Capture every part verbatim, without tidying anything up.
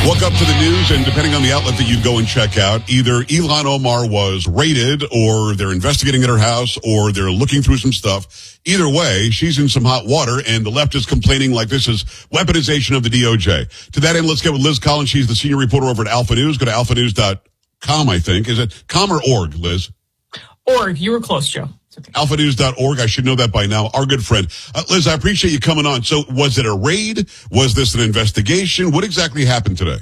Look up to the news, and depending on the outlet that you go and check out, either Ilhan Omar was raided, or they're investigating at her house, or they're looking through some stuff. Either way, she's in some hot water, and the left is complaining like this is weaponization of the D O J. To that end, let's get with Liz Collins. She's the senior reporter over at Alpha News. Go to alpha news dot com, I think. Is it com or org, Liz? Org. You were close, Joe. Okay. alpha news dot org. I should know that by now. Our good friend. Uh, Liz, I appreciate you coming on. So was it a raid? Was this an investigation? What exactly happened today?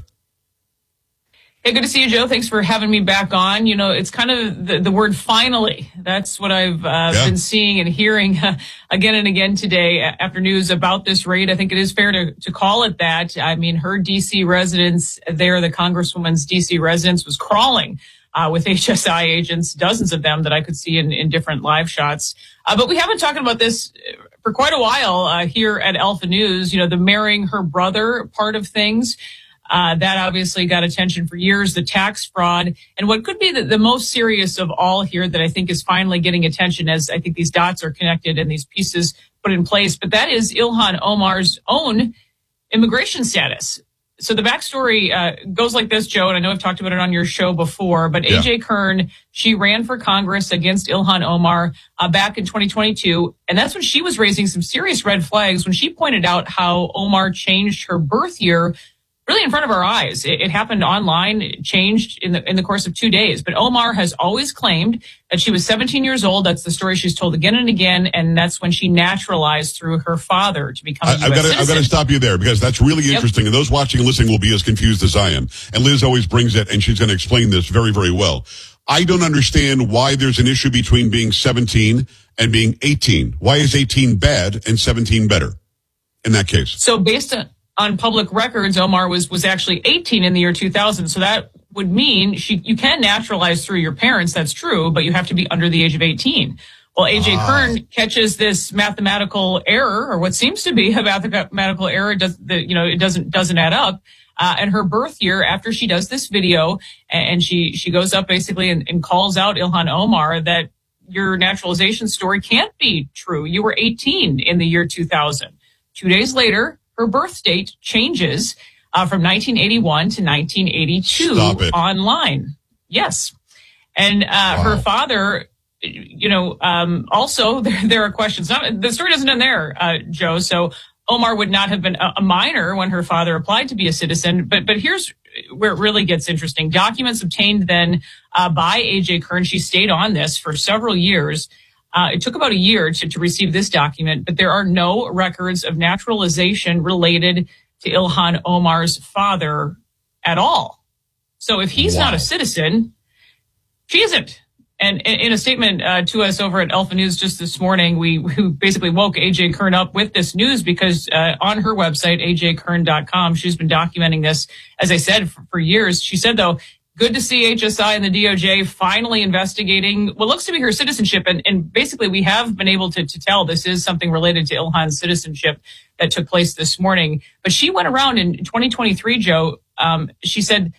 Hey, good to see you, Joe. Thanks for having me back on. You know, it's kind of the, the word finally. That's what I've uh, yeah. been seeing and hearing uh, again and again today after news about this raid. I think it is fair to, to call it that. I mean, her D C residence there, the Congresswoman's D C residence, was crawling Uh, with H S I agents, dozens of them that I could see in, in different live shots. Uh, but we have been talking about this for quite a while uh, here at Alpha News. You know, the marrying her brother part of things. Uh, that obviously got attention for years, the tax fraud. And what could be the, the most serious of all here that I think is finally getting attention as I think these dots are connected and these pieces put in place. But that is Ilhan Omar's own immigration status. So the backstory uh, goes like this, Joe, and I know I've talked about it on your show before, but yeah. A J Kern, she ran for Congress against Ilhan Omar uh, back in twenty twenty-two, and that's when she was raising some serious red flags when she pointed out how Omar changed her birth year really in front of our eyes. It, it happened online, it changed in the in the course of two days. But Omar has always claimed that she was seventeen years old. That's the story she's told again and again, and that's when she naturalized through her father to become a U S I've got to, citizen. I've got to stop you there because that's really interesting, yep. and those watching and listening will be as confused as I am. And Liz always brings it, and she's going to explain this very, very well. I don't understand why there's an issue between being seventeen and being eighteen. Why is eighteen bad and seventeen better in that case? So based on... On public records, Omar was, was actually eighteen in the year two thousand. So that would mean she, you can naturalize through your parents. That's true, but you have to be under the age of eighteen. Well, A J ah. Kern catches this mathematical error, or what seems to be a mathematical error. It does, the, you know, it doesn't, doesn't add up. Uh, and her birth year after she does this video and she, she goes up basically and, and calls out Ilhan Omar that your naturalization story can't be true. You were eighteen in the year two thousand. Two days later, her birth date changes uh, from nineteen eighty-one to nineteen eighty-two online. Yes. And uh, wow. her father, you know, um, also there, there are questions. Not, the story doesn't end there, uh, Joe. So Omar would not have been a, a minor when her father applied to be a citizen. But but here's where it really gets interesting. Documents obtained then uh, by A J Kern. She stayed on this for several years. Uh, it took about a year to, to receive this document, but there are no records of naturalization related to Ilhan Omar's father at all. So if he's wow. not a citizen, she isn't. And in a statement uh, to us over at Alpha News just this morning, we, we basically woke A J Kern up with this news because uh, on her website, A J Kern dot com, she's been documenting this, as I said, for, for years. She said, though, good to see H S I and the D O J finally investigating what looks to be her citizenship. And, and basically, we have been able to, to tell this is something related to Ilhan's citizenship that took place this morning. But she went around in twenty twenty-three, Joe. Um, she said,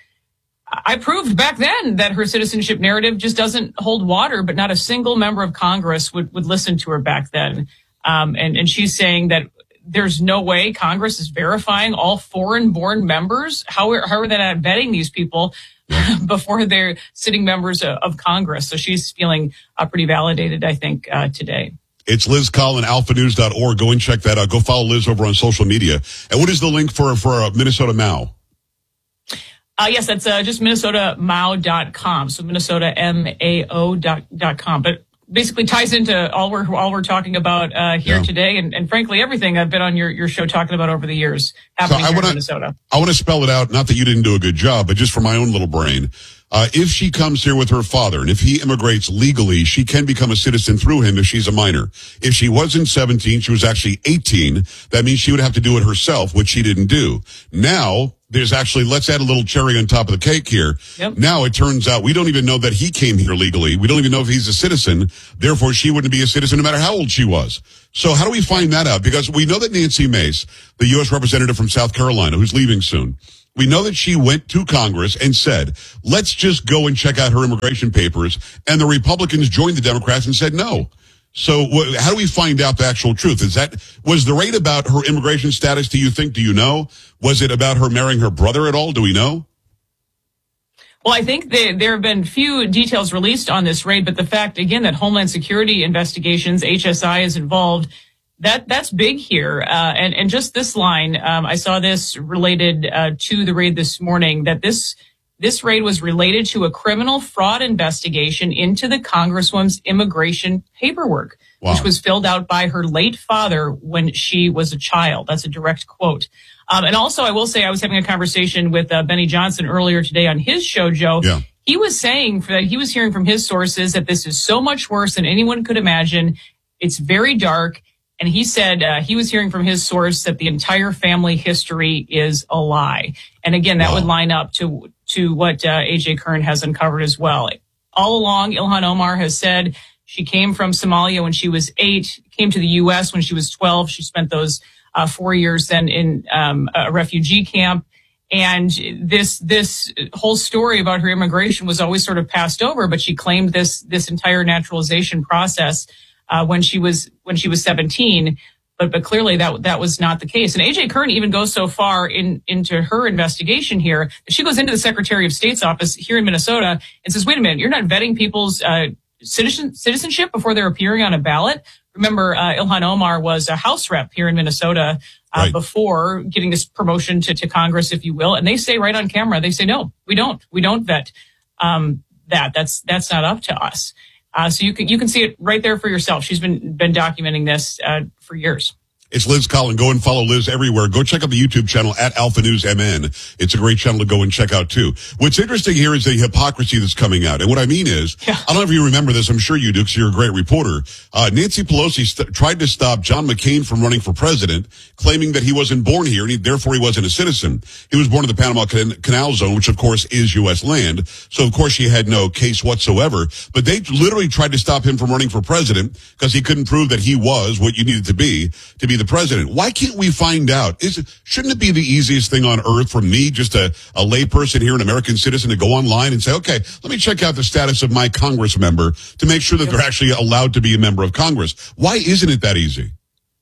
I proved back then that her citizenship narrative just doesn't hold water, but not a single member of Congress would, would listen to her back then. Um, and, and she's saying that there's no way Congress is verifying all foreign-born members. How are, how are they not vetting these people before they're sitting members of Congress? So she's feeling uh, pretty validated, I think, uh, today. It's Liz Collin, alpha news dot org. Go and check that out. Go follow Liz over on social media. And what is the link for, for uh, Minnesota Mao? Uh, yes, that's uh, just Minnesota Mao dot com. So Minnesota M A O dot com. But basically ties into all we're all we're talking about uh, here yeah. today, and, and frankly, everything I've been on your, your show talking about over the years happening so I here wanna, in Minnesota. I want to spell it out. Not that you didn't do a good job, but just for my own little brain. Uh, if she comes here with her father, and if he immigrates legally, she can become a citizen through him if she's a minor. If she wasn't seventeen, she was actually eighteen. That means she would have to do it herself, which she didn't do. Now, there's actually, let's add a little cherry on top of the cake here. Yep. Now it turns out we don't even know that he came here legally. We don't even know if he's a citizen. Therefore, she wouldn't be a citizen no matter how old she was. So how do we find that out? Because we know that Nancy Mace, the U S representative from South Carolina, who's leaving soon, we know that she went to Congress and said, let's just go and check out her immigration papers. And the Republicans joined the Democrats and said no. So wh- how do we find out the actual truth? Is that, was the raid about her immigration status, do you think? Do you know? Was it about her marrying her brother at all? Do we know? Well, I think they, there have been few details released on this raid, but the fact, again, that Homeland Security investigations, H S I is involved, that that's big here. Uh, and, and just this line, um, I saw this related uh, to the raid this morning, that this this raid was related to a criminal fraud investigation into the Congresswoman's immigration paperwork, wow. which was filled out by her late father when she was a child. That's a direct quote. Um, and also, I will say, I was having a conversation with uh, Benny Johnson earlier today on his show, Joe. Yeah. He was saying that he was hearing from his sources that this is so much worse than anyone could imagine. It's very dark. And he said uh, he was hearing from his source that the entire family history is a lie. And again, that wow. would line up to to what uh, A J Kern has uncovered as well. All along, Ilhan Omar has said she came from Somalia when she was eight, came to the U S when she was twelve. She spent those uh, four years then in um, a refugee camp. And this this whole story about her immigration was always sort of passed over, but she claimed this this entire naturalization process uh, when she was when she was seventeen. But but clearly that that was not the case. And A J Kern even goes so far in into her investigation here that she goes into the Secretary of State's office here in Minnesota and says, "Wait a minute, you're not vetting people's uh, citizen citizenship before they're appearing on a ballot." Remember, uh, Ilhan Omar was a House rep here in Minnesota uh, right. before getting this promotion to, to Congress, if you will. And they say right on camera, they say, no, we don't. We don't vet um, that. That's that's not up to us. Uh, so you can you can see it right there for yourself. She's been been documenting this uh, for years. It's Liz Collin. Go and follow Liz everywhere. Go check out the YouTube channel at Alpha News M N. It's a great channel to go and check out too. What's interesting here is the hypocrisy that's coming out. And what I mean is, yeah. I don't know if you remember this. I'm sure you do because you're a great reporter. Uh, Nancy Pelosi st- tried to stop John McCain from running for president, claiming that he wasn't born here and he, therefore he wasn't a citizen. He was born in the Panama Can- Canal Zone, which of course is U S land. So of course she had no case whatsoever. But they literally tried to stop him from running for president because he couldn't prove that he was what you needed to be to be the president. Why can't we find out? Is it, shouldn't it be the easiest thing on earth for me, just a, a lay person here, an American citizen, to go online and say, okay, let me check out the status of my Congress member to make sure that they're actually allowed to be a member of Congress? Why isn't it that easy?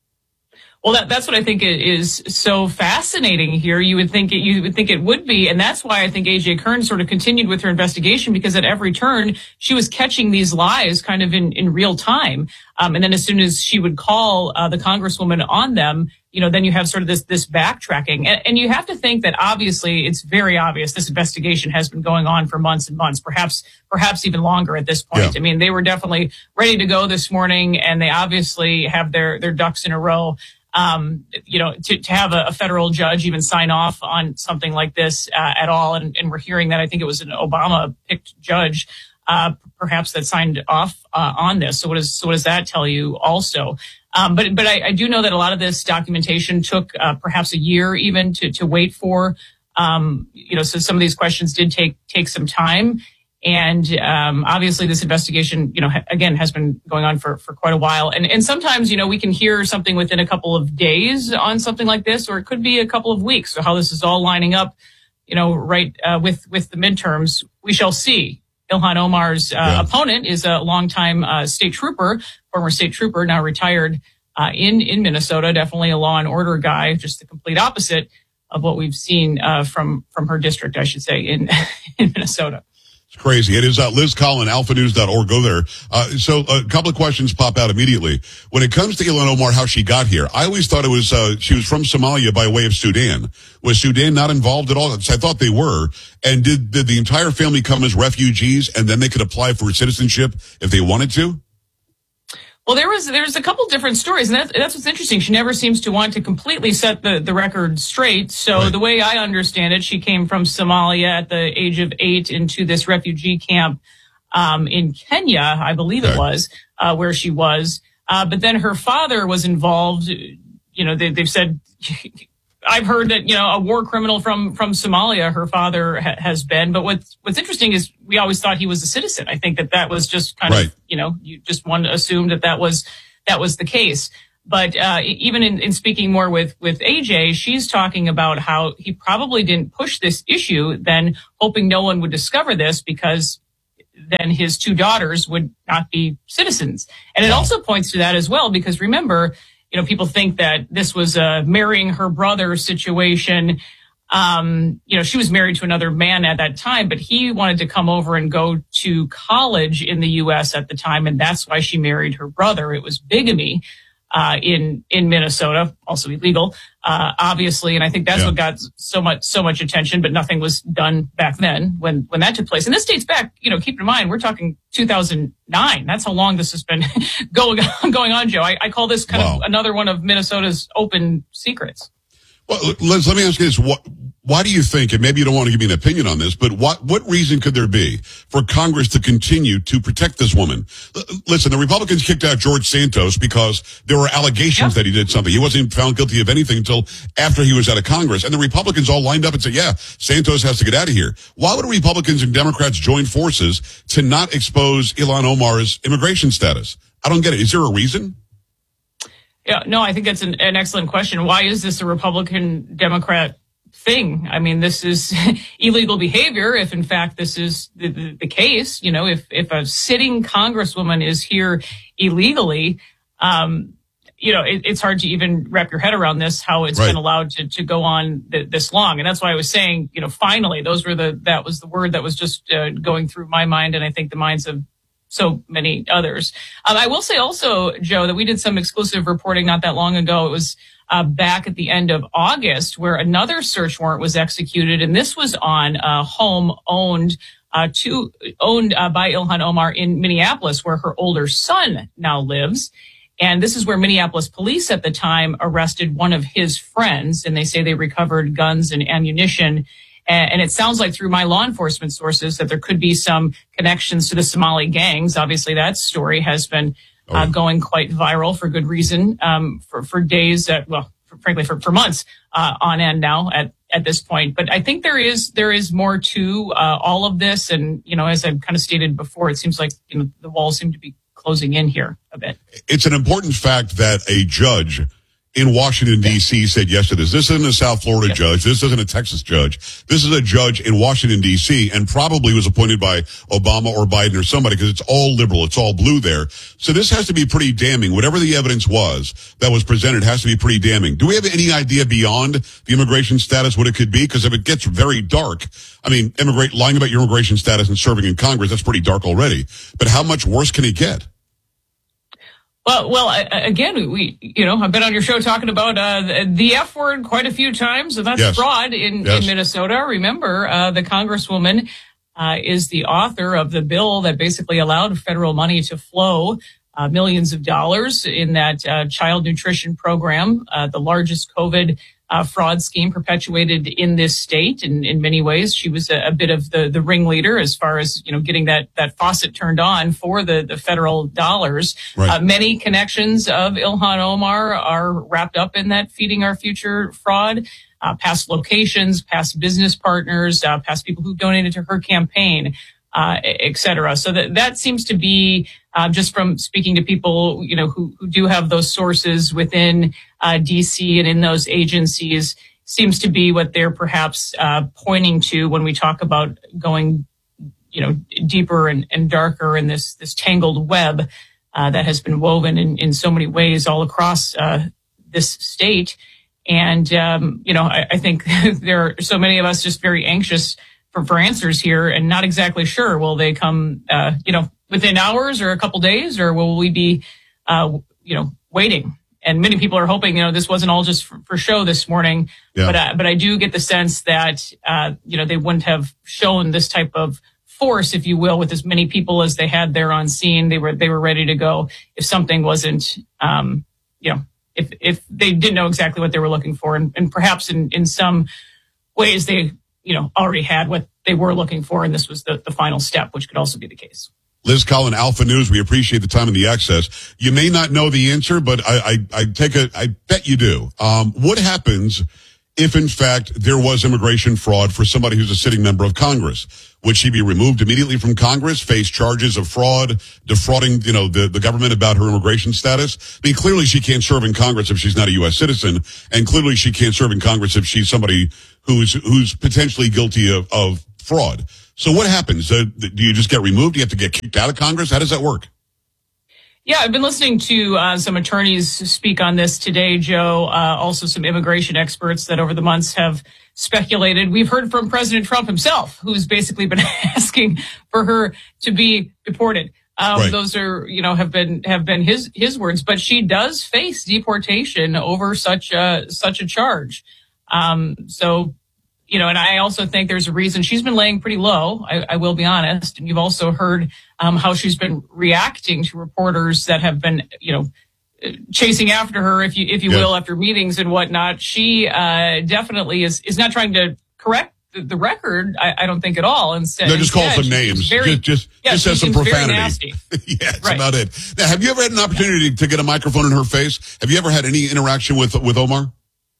Well, that, that's what I think is so fascinating here. You would think it, you would think it would be. And that's why I think A J Kern sort of continued with her investigation, because at every turn she was catching these lies kind of in, in real time. Um, and then as soon as she would call uh, the Congresswoman on them, you know, then you have sort of this, this backtracking. And, and you have to think that obviously it's very obvious this investigation has been going on for months and months, perhaps, perhaps even longer at this point. Yeah. I mean, they were definitely ready to go this morning and they obviously have their, their ducks in a row. Um, you know, to, to have a, a federal judge even sign off on something like this uh, at all. And, and we're hearing that I think it was an Obama picked judge, uh, perhaps that signed off uh, on this. So what does, so what does that tell you also? Um, but, but I, I do know that a lot of this documentation took uh, perhaps a year even to, to wait for. Um, you know, so some of these questions did take, take some time. And, um, obviously this investigation, you know, ha- again, has been going on for, for quite a while. And, and sometimes, you know, we can hear something within a couple of days on something like this, or it could be a couple of weeks. So how this is all lining up, you know, right, uh, with, with the midterms, we shall see. Ilhan Omar's, uh, yeah. opponent is a longtime, uh, state trooper, former state trooper, now retired, uh, in, in Minnesota, definitely a law and order guy, just the complete opposite of what we've seen, uh, from, from her district, I should say, in, in Minnesota. It's crazy. It is uh, Liz Collin, alpha news dot org. Go there. Uh, so a couple of questions pop out immediately. When it comes to Ilhan Omar, how she got here, I always thought it was uh, she was from Somalia by way of Sudan. Was Sudan not involved at all? I thought they were. And did, did the entire family come as refugees and then they could apply for citizenship if they wanted to? Well, there was there's a couple different stories, and that's, that's what's interesting. She never seems to want to completely set the, the record straight. So right. The way I understand it, she came from Somalia at the age of eight into this refugee camp um, in Kenya, I believe okay. it was, uh, where she was. Uh, but then her father was involved. You know, they, they've said, I've heard that, you know, a war criminal from, from Somalia, her father ha- has been. But what's, what's interesting is we always thought he was a citizen. I think that that was just kind right. of, you know, you just one assumed that that was, that was the case. But, uh, even in, in speaking more with, with A J, she's talking about how he probably didn't push this issue then hoping no one would discover this because then his two daughters would not be citizens. And it also points to that as well, because remember, you know, people think that this was a marrying her brother situation. Um, you know, she was married to another man at that time, but he wanted to come over and go to college in the U S at the time. And that's why she married her brother. It was bigamy, uh, in, in Minnesota, also illegal, uh, obviously. And I think that's yeah. what got so much, so much attention, but nothing was done back then when, when that took place. And this dates back, you know, keep in mind, we're talking two thousand nine. That's how long this has been going, going on, Joe. I, I call this kind wow. of another one of Minnesota's open secrets. Well, Liz, let me ask you this. What, why do you think, and maybe you don't want to give me an opinion on this, but what, what reason could there be for Congress to continue to protect this woman? L- listen, the Republicans kicked out George Santos because there were allegations yeah. that he did something. He wasn't found guilty of anything until after he was out of Congress. And the Republicans all lined up and said, yeah, Santos has to get out of here. Why would Republicans and Democrats join forces to not expose Ilhan Omar's immigration status? I don't get it. Is there a reason? Yeah, no, I think that's an, an excellent question. Why is this a Republican Democrat thing? I mean, this is illegal behavior. If in fact this is the, the, the case, you know, if, if a sitting congresswoman is here illegally, um, you know, it, it's hard to even wrap your head around this, how it's right. been allowed to, to go on th- this long. And that's why I was saying, you know, finally, those were the, that was the word that was just uh, going through my mind. And I think the minds of so many others. Um, I will say also, Joe, that we did some exclusive reporting not that long ago. It was uh, back at the end of August where another search warrant was executed. And this was on a home owned uh, to, owned uh, by Ilhan Omar in Minneapolis, where her older son now lives. And this is where Minneapolis police at the time arrested one of his friends. And they say they recovered guns and ammunition. And it sounds like through my law enforcement sources that there could be some connections to the Somali gangs. Obviously, that story has been uh, going quite viral for good reason, um, for, for days, uh, well, for, frankly, for, for months uh, on end now at, at this point. But I think there is there is more to uh, all of this. And, you know, as I've kind of stated before, it seems like, you know, the walls seem to be closing in here a bit. It's an important fact that a judge in Washington, D C said yes to this. This isn't a South Florida yep. judge. This isn't a Texas judge. This is a judge in Washington, D C, and probably was appointed by Obama or Biden or somebody, because it's all liberal. It's all blue there. So this has to be pretty damning. Whatever the evidence was that was presented has to be pretty damning. Do we have any idea beyond the immigration status what it could be? Because if it gets very dark, I mean, immigrate, lying about your immigration status and serving in Congress, that's pretty dark already. But how much worse can it get? Well, well, again, we, you know, I've been on your show talking about uh, the F word quite a few times, and that's yes. fraud in, yes. in Minnesota. Remember, uh, the Congresswoman uh, is the author of the bill that basically allowed federal money to flow, uh, millions of dollars in that uh, child nutrition program, uh, the largest COVID uh, fraud scheme perpetuated in this state. And in many ways, she was a, a bit of the, the ringleader as far as, you know, getting that, that faucet turned on for the, the federal dollars. Right. Uh, many connections of Ilhan Omar are wrapped up in that Feeding Our Future fraud. Uh, past locations, past business partners, uh, past people who donated to her campaign, uh, et cetera. So that, that seems to be, uh, just from speaking to people, you know, who, who do have those sources within, uh, D C and in those agencies, seems to be what they're perhaps, uh, pointing to when we talk about going, you know, deeper and, and darker in this, this tangled web, uh, that has been woven in, in so many ways all across, uh, this state. And, um, you know, I, I think there are so many of us just very anxious for, for answers here and not exactly sure. Will they come, uh, you know, within hours or a couple days, or will we be, uh, you know, waiting? And many people are hoping, you know, this wasn't all just for, for show this morning. Yeah. But, uh, but I do get the sense that, uh, you know, they wouldn't have shown this type of force, if you will, with as many people as they had there on scene. They were, they were ready to go if something wasn't, um, you know, if, if they didn't know exactly what they were looking for. And, and perhaps in, in some ways they, you know, already had what they were looking for. And this was the, the final step, which could also be the case. Liz Collin, Alpha News, we appreciate the time and the access. You may not know the answer, but I, I, I take a, I bet you do. Um, what happens if in fact there was immigration fraud for somebody who's a sitting member of Congress? Would she be removed immediately from Congress, face charges of fraud, defrauding, you know, the, the government about her immigration status? I mean, clearly she can't serve in Congress if she's not a U S citizen, and clearly she can't serve in Congress if she's somebody who's, who's potentially guilty of, of fraud. So what happens? Uh, do you just get removed? Do you have to get kicked out of Congress? How does that work? Yeah, I've been listening to uh, some attorneys speak on this today, Joe, uh, also some immigration experts that over the months have speculated. We've heard from President Trump himself, who's basically been asking for her to be deported. Um, right. Those are, you know, have been have been his his words, but she does face deportation over such a such a charge. Um, so, you know, and I also think there's a reason she's been laying pretty low. I, I will be honest. And you've also heard um, how she's been reacting to reporters that have been, you know, chasing after her, if you if you yeah. will, after meetings and whatnot. She uh, definitely is is not trying to correct the, the record. I, I don't think at all. Instead, no, just call instead, some names. Very, just just, yeah, just has some profanity. yeah, that's right. about it. Now, have you ever had an opportunity to get a microphone in her face? Have you ever had any interaction with with Omar?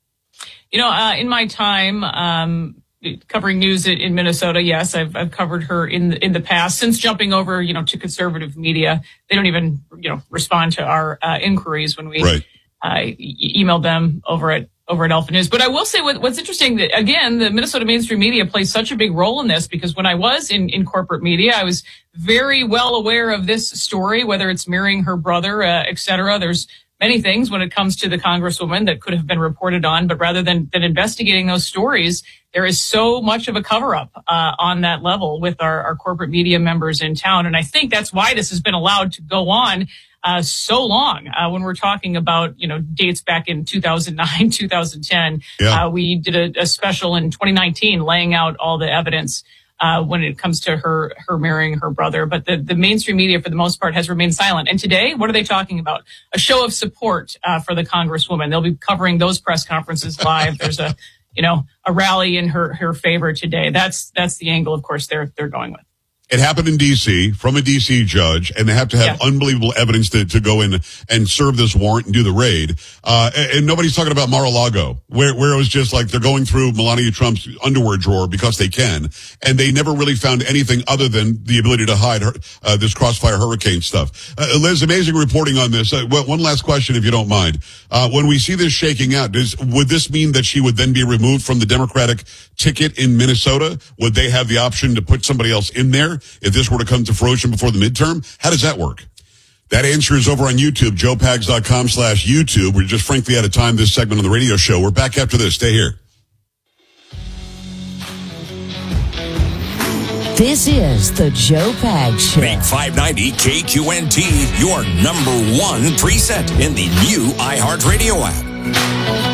You know, uh, in my time um, covering news in Minnesota, yes, I've, I've covered her in the, in the past. Since jumping over, you know, to conservative media, they don't even, you know, respond to our uh, inquiries when we right. uh, e- email them over at over at Alpha News. But I will say what, what's interesting that again, the Minnesota mainstream media plays such a big role in this, because when I was in in corporate media, I was very well aware of this story, whether it's marrying her brother, uh, et cetera. There's many things when it comes to the Congresswoman that could have been reported on, but rather than, than investigating those stories, there is so much of a cover-up uh, on that level with our, our corporate media members in town. And I think that's why this has been allowed to go on uh, so long. Uh, when we're talking about, you know, dates back in two thousand nine, two thousand ten, yeah. uh, we did a, a special in twenty nineteen laying out all the evidence Uh, when it comes to her her marrying her brother. But the, the mainstream media, for the most part, has remained silent. And today, what are they talking about? A show of support uh, for the Congresswoman. They'll be covering those press conferences live. There's a, you know, a rally in her her favor today. That's that's the angle, of course, they're they're going with. It happened in D C from a D C judge, and they have to have yeah. unbelievable evidence to, to go in and serve this warrant and do the raid. Uh, and, and nobody's talking about Mar-a-Lago, where, where it was just like they're going through Melania Trump's underwear drawer because they can, and they never really found anything other than the ability to hide her, uh, this crossfire hurricane stuff. Uh, Liz, amazing reporting on this. Uh, one last question, if you don't mind. Uh, when we see this shaking out, does, would this mean that she would then be removed from the Democratic ticket in Minnesota? Would they have the option to put somebody else in there if this were to come to fruition before the midterm? How does that work? That answer is over on YouTube, joe pags dot com slash YouTube. We're just frankly out of time this segment on the radio show. We're back after this. Stay here. This is the Joe Pags Show. Make five ninety K Q N T your number one preset in the new iHeartRadio app.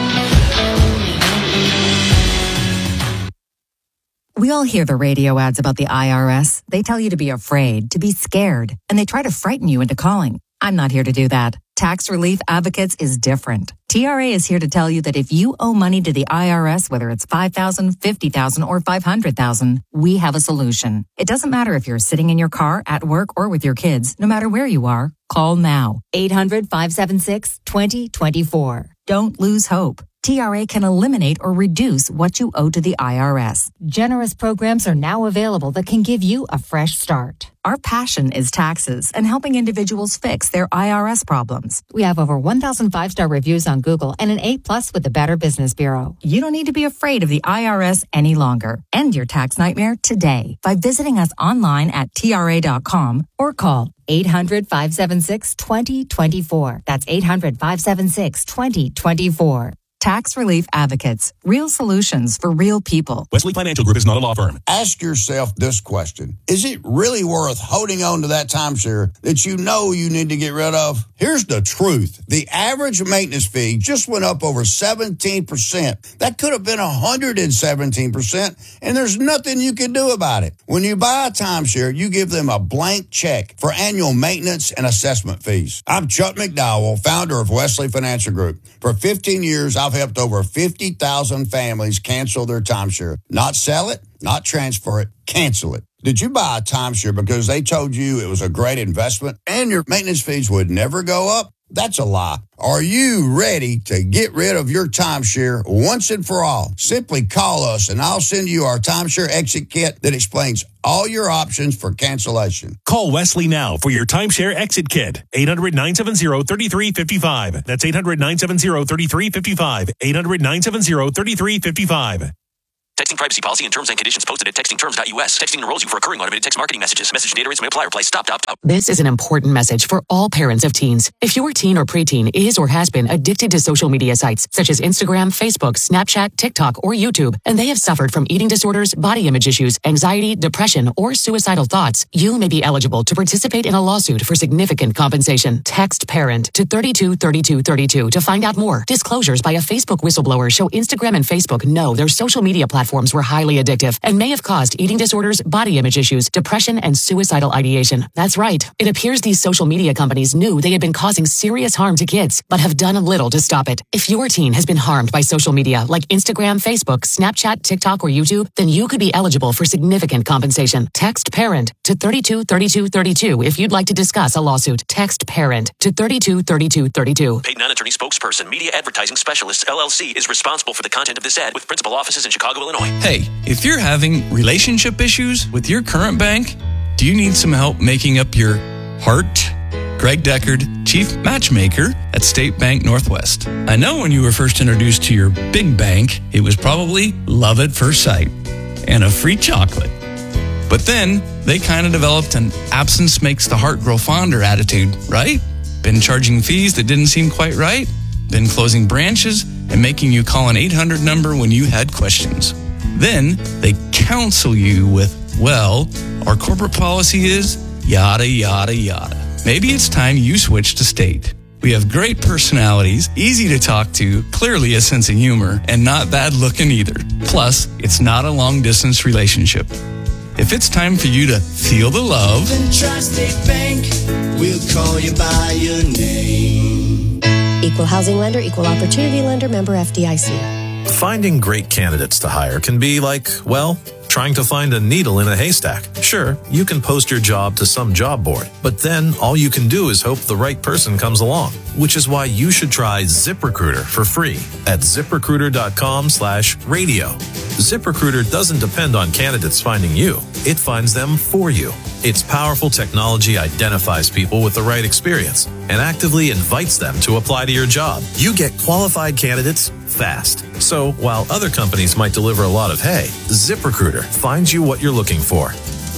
We all hear the radio ads about the I R S. They tell you to be afraid, to be scared, and they try to frighten you into calling. I'm not here to do that. Tax Relief Advocates is different. T R A is here to tell you that if you owe money to the I R S, whether it's five thousand dollars, fifty thousand dollars, or five hundred thousand dollars, we have a solution. It doesn't matter if you're sitting in your car, at work, or with your kids. No matter where you are, call now. eight hundred, five seven six, two zero two four. Don't lose hope. T R A can eliminate or reduce what you owe to the I R S. Generous programs are now available that can give you a fresh start. Our passion is taxes and helping individuals fix their I R S problems. We have over one thousand five-star reviews on Google and an A plus with the Better Business Bureau. You don't need to be afraid of the I R S any longer. End your tax nightmare today by visiting us online at T R A dot com or call eight hundred, five seven six, two zero two four. That's eight hundred, five seven six, two zero two four. Tax Relief Advocates. Real solutions for real people. Wesley Financial Group is not a law firm. Ask yourself this question. Is it really worth holding on to that timeshare that you know you need to get rid of? Here's the truth. The average maintenance fee just went up over seventeen percent. That could have been one hundred seventeen percent, and there's nothing you can do about it. When you buy a timeshare, you give them a blank check for annual maintenance and assessment fees. I'm Chuck McDowell, founder of Wesley Financial Group. For fifteen years, I've helped over fifty thousand families cancel their timeshare. Not sell it, not transfer it, cancel it. Did you buy a timeshare because they told you it was a great investment and your maintenance fees would never go up? That's a lie. Are you ready to get rid of your timeshare once and for all? Simply call us and I'll send you our timeshare exit kit that explains all your options for cancellation. Call Wesley now for your timeshare exit kit. eight hundred, nine seven zero, three three five five. That's eight hundred, nine seven zero, three three five five. eight hundred, nine seven zero, three three five five. Texting privacy policy and terms and conditions posted at texting terms dot U S. Texting enrolls you for recurring automated text marketing messages. Message data rates may apply. Reply stop, opt out. This is an important message for all parents of teens. If your teen or preteen is or has been addicted to social media sites such as Instagram, Facebook, Snapchat, TikTok, or YouTube, and they have suffered from eating disorders, body image issues, anxiety, depression, or suicidal thoughts, you may be eligible to participate in a lawsuit for significant compensation. Text PARENT to thirty-two thirty-two thirty-two to find out more. Disclosures by a Facebook whistleblower show Instagram and Facebook know their social media platforms were highly addictive and may have caused eating disorders, body image issues, depression, and suicidal ideation. That's right. It appears these social media companies knew they had been causing serious harm to kids, but have done little to stop it. If your teen has been harmed by social media like Instagram, Facebook, Snapchat, TikTok, or YouTube, then you could be eligible for significant compensation. Text PARENT to thirty-two thirty-two thirty-two if you'd like to discuss a lawsuit. Text PARENT to thirty-two thirty-two thirty-two. Paid non-attorney spokesperson, Media Advertising Specialists, L L C, is responsible for the content of this ad with principal offices in Chicago, Illinois. Hey, if you're having relationship issues with your current bank, do you need some help making up your heart? Greg Deckard, Chief Matchmaker at State Bank Northwest. I know when you were first introduced to your big bank, it was probably love at first sight and a free chocolate. But then they kind of developed an absence makes the heart grow fonder attitude, right? Been charging fees that didn't seem quite right, been closing branches and making you call an eight hundred number when you had questions. Then they counsel you with, well, our corporate policy is yada, yada, yada. Maybe it's time you switch to State. We have great personalities, easy to talk to, clearly a sense of humor, and not bad looking either. Plus, it's not a long distance relationship. If it's time for you to feel the love, then Tri-State Bank, we'll call you by your name. Equal housing lender, equal opportunity lender, member F D I C. Finding great candidates to hire can be like, well, trying to find a needle in a haystack. Sure, you can post your job to some job board, but then all you can do is hope the right person comes along, which is why you should try ZipRecruiter for free at ZipRecruiter.com slash radio. ZipRecruiter doesn't depend on candidates finding you. It finds them for you. Its powerful technology identifies people with the right experience and actively invites them to apply to your job. You get qualified candidates fast. So while other companies might deliver a lot of hay, ZipRecruiter finds you what you're looking for.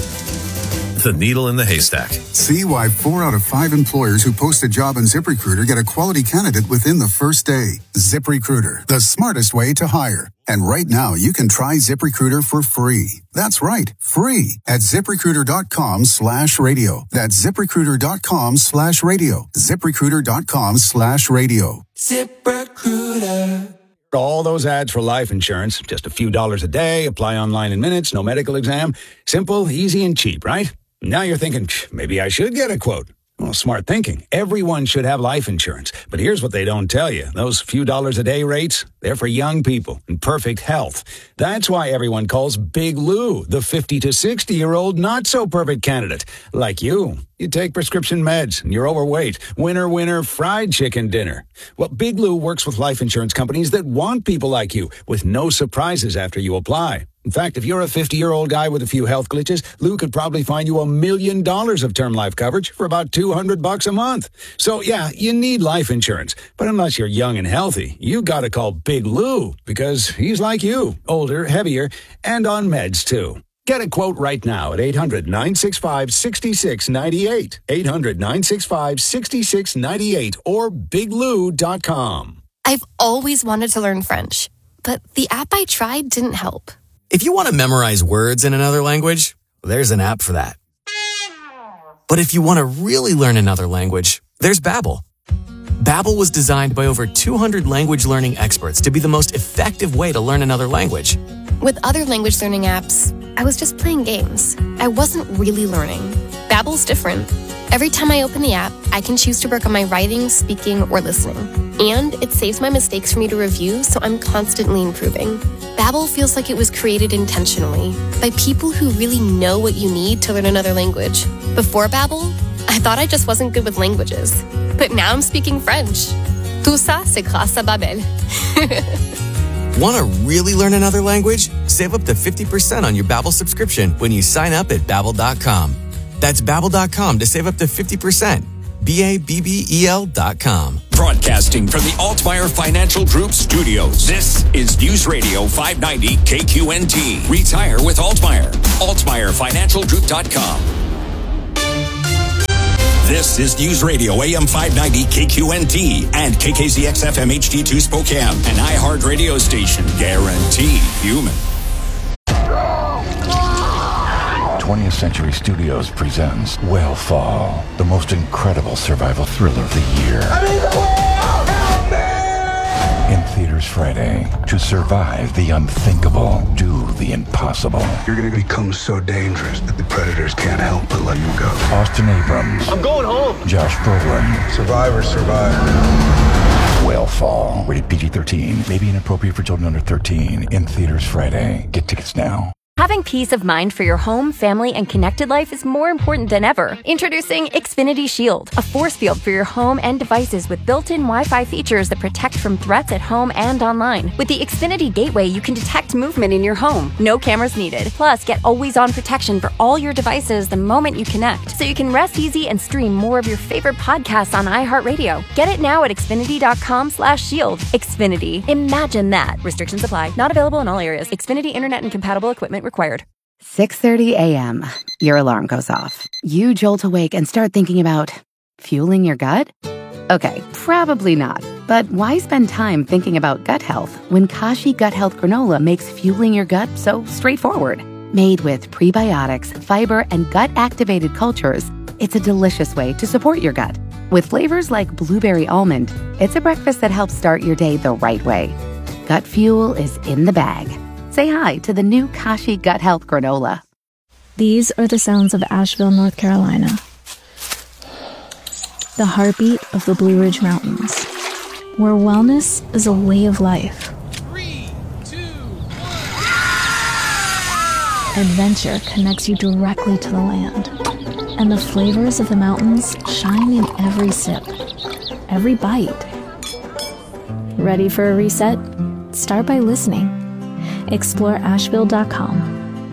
The needle in the haystack. See why four out of five employers who post a job on ZipRecruiter get a quality candidate within the first day. ZipRecruiter, the smartest way to hire. And right now, you can try ZipRecruiter for free. That's right, free at ZipRecruiter.com slash radio. That's ZipRecruiter.com slash radio. ZipRecruiter.com slash radio. ZipRecruiter. All those ads for life insurance, just a few dollars a day, apply online in minutes, no medical exam. Simple, easy, and cheap, right? Now you're thinking, maybe I should get a quote. Well, smart thinking. Everyone should have life insurance. But here's what they don't tell you. Those few dollars a day rates, they're for young people in perfect health. That's why everyone calls Big Lou the fifty to sixty-year-old not-so-perfect candidate. Like you. You take prescription meds and you're overweight. Winner, winner, fried chicken dinner. Well, Big Lou works with life insurance companies that want people like you with no surprises after you apply. In fact, if you're a fifty-year-old guy with a few health glitches, Lou could probably find you a million dollars of term life coverage for about two hundred bucks a month. So, yeah, you need life insurance. But unless you're young and healthy, you got to call Big Lou because he's like you, older, heavier, and on meds, too. Get a quote right now at eight hundred nine six five six six nine eight, eight hundred nine six five six six nine eight, or big lou dot com. I've always wanted to learn French, but the app I tried didn't help. If you want to memorize words in another language, there's an app for that. But if you want to really learn another language, there's Babbel. Babbel was designed by over two hundred language learning experts to be the most effective way to learn another language. With other language learning apps, I was just playing games. I wasn't really learning. Babbel's different. Every time I open the app, I can choose to work on my writing, speaking, or listening. And it saves my mistakes for me to review, so I'm constantly improving. Babbel feels like it was created intentionally by people who really know what you need to learn another language. Before Babbel, I thought I just wasn't good with languages. But now I'm speaking French. Tout ça, c'est grâce à Babbel. Want to really learn another language? Save up to fifty percent on your Babbel subscription when you sign up at babbel dot com. That's babbel dot com to save up to fifty percent. B A B B E L dot com. Broadcasting from the Altmeyer Financial Group studios. This is News Radio five ninety K Q N T. Retire with Altmeyer. Altmeyer Financial Group dot com. This is News Radio A M five ninety K Q N T and K K Z X F M H D two Spokane, an iHeart radio station. Guaranteed human. twentieth Century Studios presents Whale the most incredible survival thriller of the year. I'm in the whale! Help me! In theaters Friday. To survive the unthinkable, do the impossible. You're gonna become so dangerous that the predators can't help but let you go. Austin Abrams. I'm going home! Josh Brolin. Survivor, survivor. Whalefall. Rated P G thirteen. May be inappropriate for children under thirteen. In theaters Friday. Get tickets now. Having peace of mind for your home, family, and connected life is more important than ever. Introducing Xfinity Shield, a force field for your home and devices with built-in Wi-Fi features that protect from threats at home and online. With the Xfinity Gateway, you can detect movement in your home. No cameras needed. Plus, get always-on protection for all your devices the moment you connect, so you can rest easy and stream more of your favorite podcasts on iHeartRadio. Get it now at Xfinity.com slash shield. Xfinity. Imagine that. Restrictions apply. Not available in all areas. Xfinity Internet and compatible equipment required. six thirty a.m. Your alarm goes off. You jolt awake and start thinking about fueling your gut? Okay, probably not. But why spend time thinking about gut health when Kashi Gut Health Granola makes fueling your gut so straightforward? Made with prebiotics, fiber, and gut-activated cultures, it's a delicious way to support your gut. With flavors like blueberry almond, it's a breakfast that helps start your day the right way. Gut fuel is in the bag. Say hi to the new Kashi Gut Health Granola. These are the sounds of Asheville, North Carolina. The heartbeat of the Blue Ridge Mountains, where wellness is a way of life. Three, two, one. Adventure connects you directly to the land, and the flavors of the mountains shine in every sip, every bite. Ready for a reset? Start by listening. Explore Asheville dot com.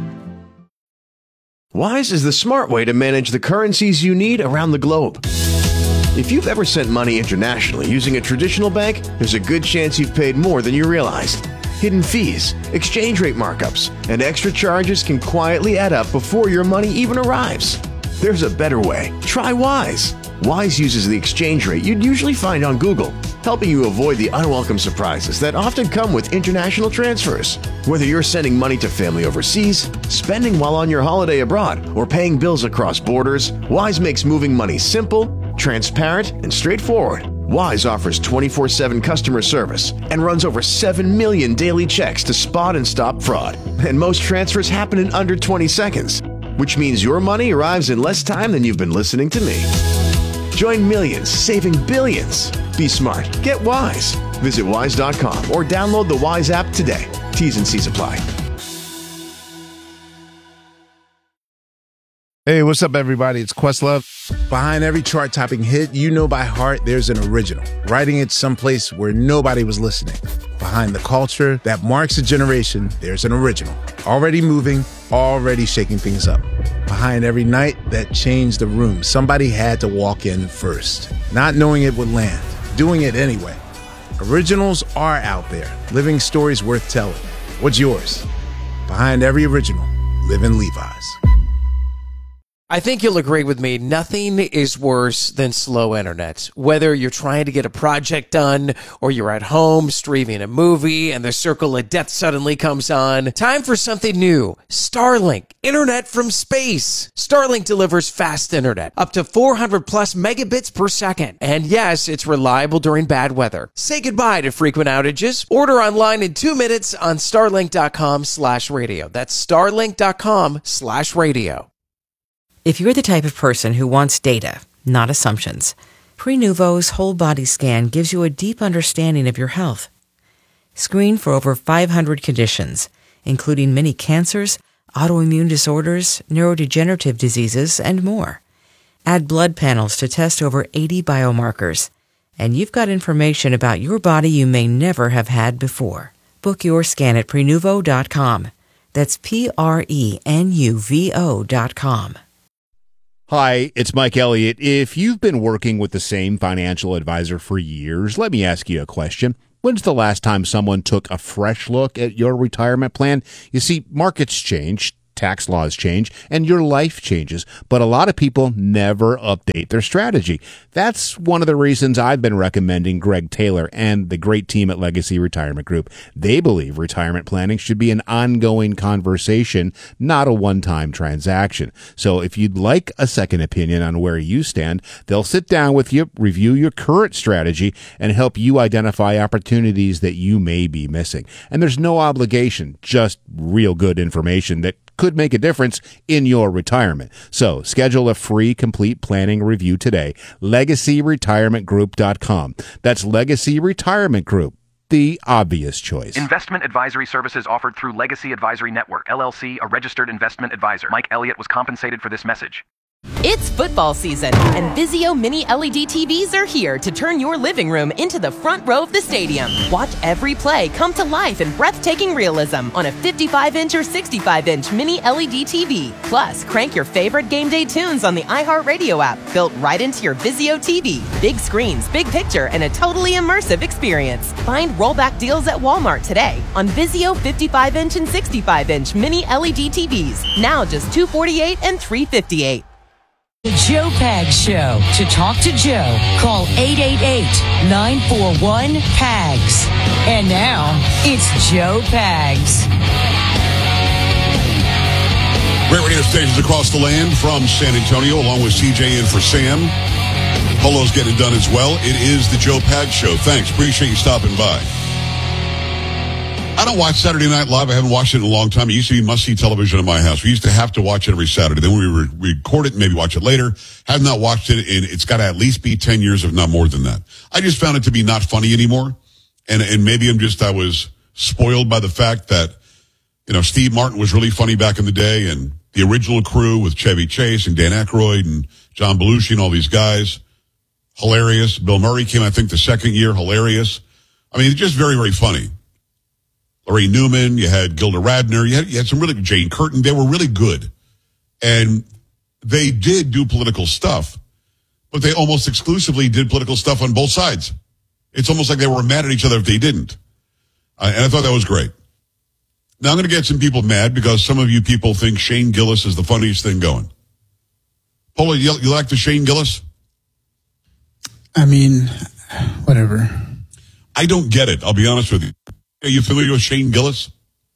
Wise is the smart way to manage the currencies you need around the globe. If you've ever sent money internationally using a traditional bank, there's a good chance you've paid more than you realized. Hidden fees, exchange rate markups, and extra charges can quietly add up before your money even arrives. There's a better way. Try Wise. Wise uses the exchange rate you'd usually find on Google, helping you avoid the unwelcome surprises that often come with international transfers. Whether you're sending money to family overseas, spending while on your holiday abroad, or paying bills across borders, Wise makes moving money simple, transparent, and straightforward. Wise offers twenty-four seven customer service and runs over seven million daily checks to spot and stop fraud. And most transfers happen in under twenty seconds, which means your money arrives in less time than you've been listening to me. Join millions, saving billions. Be smart. Get Wise. Visit wise dot com or download the Wise app today. T's and C's apply. Hey, what's up, everybody? It's Questlove. Behind every chart-topping hit you know by heart, there's an original, writing it someplace where nobody was listening. Behind the culture that marks a generation, there's an original, already moving, already shaking things up. Behind every night that changed the room, somebody had to walk in first, not knowing it would land, doing it anyway. Originals are out there, living stories worth telling. What's yours? Behind every original, live in Levi's. I think you'll agree with me, nothing is worse than slow internet. Whether you're trying to get a project done or you're at home streaming a movie and the circle of death suddenly comes on, time for something new. Starlink, internet from space. Starlink delivers fast internet, up to four hundred plus megabits per second. And yes, it's reliable during bad weather. Say goodbye to frequent outages. Order online in two minutes on starlink.com slash radio. That's starlink.com slash radio. If you're the type of person who wants data, not assumptions, Prenuvo's whole body scan gives you a deep understanding of your health. Screen for over five hundred conditions, including many cancers, autoimmune disorders, neurodegenerative diseases, and more. Add blood panels to test over eighty biomarkers, and you've got information about your body you may never have had before. Book your scan at Prenuvo dot com. That's P R E N U V O dot com. Hi, it's Mike Elliott. If you've been working with the same financial advisor for years, let me ask you a question. When's the last time someone took a fresh look at your retirement plan? You see, markets change, tax laws change, and your life changes, but a lot of people never update their strategy. That's one of the reasons I've been recommending Greg Taylor and the great team at Legacy Retirement Group. They believe retirement planning should be an ongoing conversation, not a one-time transaction. So if you'd like a second opinion on where you stand, they'll sit down with you, review your current strategy, and help you identify opportunities that you may be missing. And there's no obligation, just real good information that could make a difference in your retirement. So schedule a free complete planning review today. legacy retirement group dot com. That's Legacy Retirement Group, the obvious choice. Investment advisory services offered through Legacy Advisory Network, L L C, a registered investment advisor. Mike Elliott was compensated for this message. It's football season, and Vizio Mini L E D T Vs are here to turn your living room into the front row of the stadium. Watch every play come to life in breathtaking realism on a fifty-five inch or sixty-five inch Mini L E D T V. Plus, crank your favorite game day tunes on the iHeartRadio app, built right into your Vizio T V. Big screens, big picture, and a totally immersive experience. Find rollback deals at Walmart today on Vizio fifty-five inch and sixty-five inch Mini L E D T Vs. Now just two hundred forty-eight dollars and three hundred fifty-eight dollars. The Joe Pags Show. To talk to Joe, call eight eight eight, nine four one, P A G S. And now, it's Joe Pags. Great radio stations across the land from San Antonio, along with C J in for Sam. Polo's getting it done as well. It is the Joe Pags Show. Thanks. Appreciate you stopping by. I don't watch Saturday Night Live. I haven't watched it in a long time. It used to be must-see television in my house. We used to have to watch it every Saturday. Then we re- record it and maybe watch it later. Have not watched it, and it's got to at least be ten years, if not more than that. I just found it to be not funny anymore. And and maybe I'm just, I was spoiled by the fact that, you know, Steve Martin was really funny back in the day, and the original crew with Chevy Chase and Dan Aykroyd and John Belushi and all these guys, hilarious. Bill Murray came, I think, the second year, hilarious. I mean, just very, very funny. Lorraine Newman, you had Gilda Radner, you had, you had some really, Jane Curtin, they were really good. And they did do political stuff, but they almost exclusively did political stuff on both sides. It's almost like they were mad at each other if they didn't. Uh, and I thought that was great. Now I'm going to get some people mad because some of you people think Shane Gillis is the funniest thing going. Polo, you, you like the Shane Gillis? I mean, whatever. I don't get it, I'll be honest with you. Are you familiar with Shane Gillis?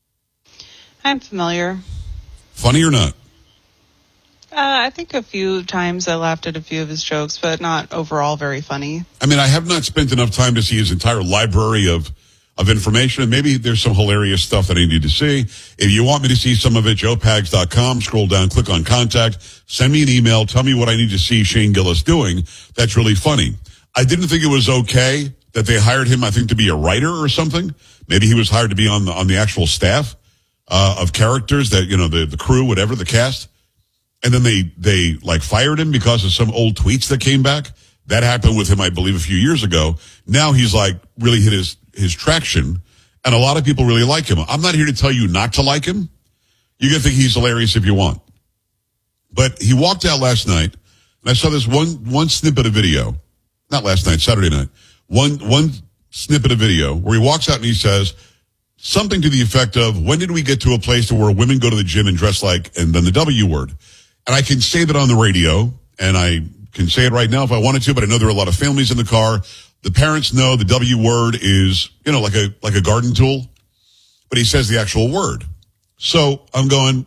I'm familiar. Funny or not? Uh, I think a few times I laughed at a few of his jokes, but not overall very funny. I mean, I have not spent enough time to see his entire library of, of information, and maybe there's some hilarious stuff that I need to see. If you want me to see some of it, joe pags dot com, scroll down, click on contact, send me an email, tell me what I need to see Shane Gillis doing. That's really funny. I didn't think it was okay that they hired him, I think, to be a writer or something. Maybe he was hired to be on the, on the actual staff uh, of characters that, you know, the, the crew, whatever, the cast. And then they, they like fired him because of some old tweets that came back. That happened with him, I believe, a few years ago. Now he's like really hit his, his traction. And a lot of people really like him. I'm not here to tell you not to like him. You can think he's hilarious if you want. But he walked out last night, and I saw this one, one snippet of video. Not last night, Saturday night. One, one snippet of video where he walks out and he says something to the effect of, when did we get to a place where women go to the gym and dress like, and then the W word. And I can say that on the radio, and I can say it right now if I wanted to, but I know there are a lot of families in the car. The parents know the W word is, you know, like a, like a garden tool, but he says the actual word. So I'm going,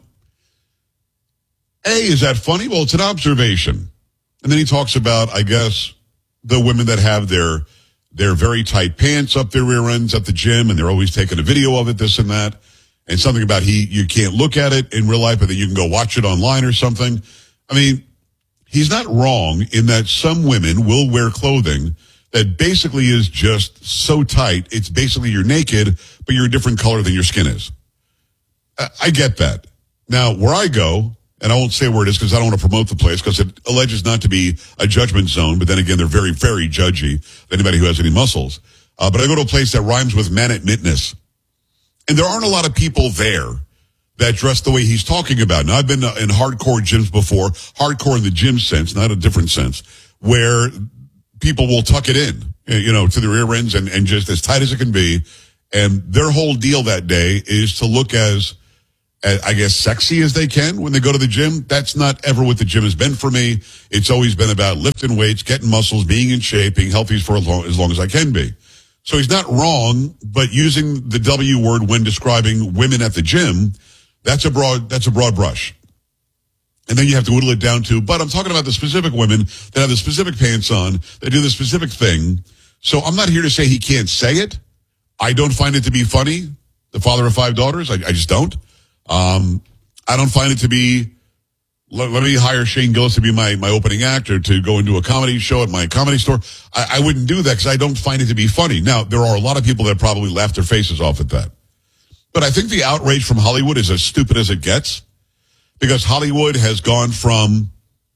A, is that funny? Well, it's an observation. And then he talks about, I guess, the women that have their, their very tight pants up their rear ends at the gym, and they're always taking a video of it, this and that. And something about he, you can't look at it in real life, but then you can go watch it online or something. I mean, he's not wrong in that some women will wear clothing that basically is just so tight, it's basically you're naked, but you're a different color than your skin is. I, I get that. Now, where I go, and I won't say where it is because I don't want to promote the place because it alleges not to be a judgment zone, but then again, they're very, very judgy of anybody who has any muscles. Uh, but I go to a place that rhymes with man at mitness. And there aren't a lot of people there that dress the way he's talking about. Now, I've been in hardcore gyms before, hardcore in the gym sense, not a different sense, where people will tuck it in, you know, to their rear ends and, and just as tight as it can be. And their whole deal that day is to look as, as, I guess, sexy as they can when they go to the gym. That's not ever what the gym has been for me. It's always been about lifting weights, getting muscles, being in shape, being healthy for as long, as long as I can be. So he's not wrong, but using the W word when describing women at the gym, that's a broad, that's a broad brush. And then you have to whittle it down to, but I'm talking about the specific women that have the specific pants on, that do the specific thing. So I'm not here to say he can't say it. I don't find it to be funny. The father of five daughters, I, I just don't. Um, I don't find it to be, let, let me hire Shane Gillis to be my, my opening act or to go into a comedy show at my comedy store. I, I wouldn't do that because I don't find it to be funny. Now, there are a lot of people that probably laugh their faces off at that. But I think the outrage from Hollywood is as stupid as it gets because Hollywood has gone from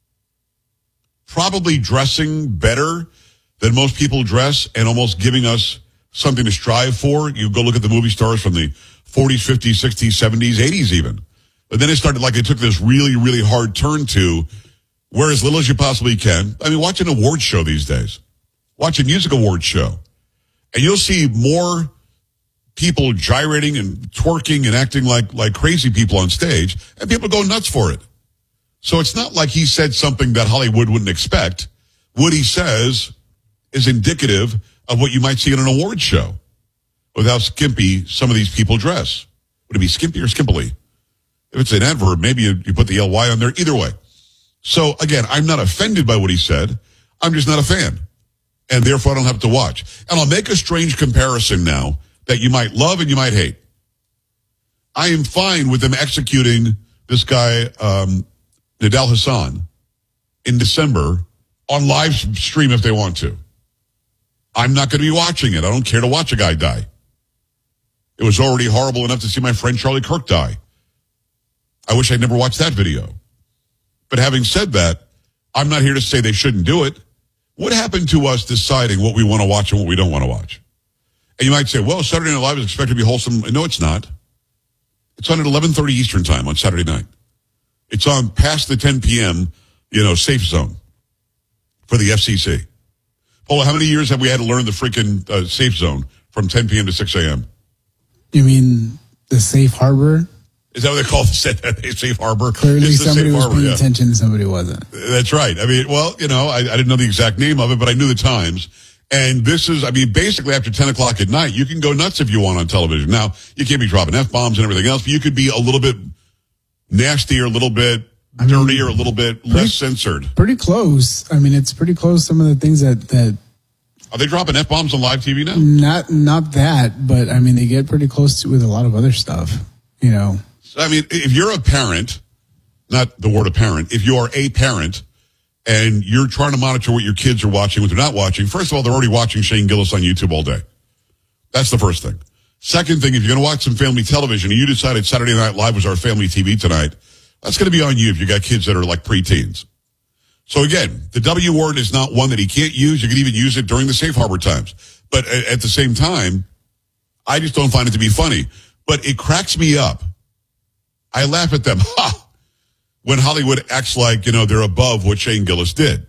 probably dressing better than most people dress and almost giving us something to strive for. You go look at the movie stars from the forties, fifties, sixties, seventies, eighties even. But then it started like it took this really, really hard turn to wear as little as you possibly can. I mean, watch an award show these days. Watch a music award show. And you'll see more people gyrating and twerking and acting like, like crazy people on stage, and people go nuts for it. So it's not like he said something that Hollywood wouldn't expect. What he says is indicative of what you might see in an award show with how skimpy some of these people dress. Would it be skimpy or skimpily? If it's an adverb, maybe you, you put the L Y on there. Either way. So, again, I'm not offended by what he said. I'm just not a fan. And therefore, I don't have to watch. And I'll make a strange comparison now that you might love and you might hate. I am fine with them executing this guy, um, Nidal Hasan, in December on live stream if they want to. I'm not going to be watching it. I don't care to watch a guy die. It was already horrible enough to see my friend Charlie Kirk die. I wish I'd never watched that video. But having said that, I'm not here to say they shouldn't do it. What happened to us deciding what we want to watch and what we don't want to watch? And you might say, well, Saturday Night Live is expected to be wholesome. No, it's not. It's on at eleven thirty Eastern time on Saturday night. It's on past the ten p.m., you know, safe zone for the F C C. Paula, how many years have we had to learn the freaking uh, safe zone from ten p.m. to six a.m.? You mean the safe harbor? Is that what they call the safe harbor? Clearly it's somebody was harbor, paying yeah. attention, somebody wasn't. That's right. I mean, well, you know, I, I didn't know the exact name of it, but I knew the times. And this is, I mean, basically after ten o'clock at night, you can go nuts if you want on television. Now, you can't be dropping F-bombs and everything else, but you could be a little bit nastier, a little bit I mean, dirtier, a little bit pretty, less censored. Pretty close. I mean, it's pretty close. Some of the things that, that are they dropping F-bombs on live T V now? Not, not that, but I mean, they get pretty close to with a lot of other stuff, you know. I mean, if you're a parent, not the word apparent, if you are a parent and you're trying to monitor what your kids are watching, what they're not watching, first of all, they're already watching Shane Gillis on YouTube all day. That's the first thing. Second thing, if you're going to watch some family television and you decided Saturday Night Live was our family T V tonight, that's going to be on you if you got kids that are like preteens. So again, the W word is not one that he can't use. You can even use it during the safe harbor times. But at the same time, I just don't find it to be funny. But it cracks me up. I laugh at them ha, when Hollywood acts like, you know, they're above what Shane Gillis did.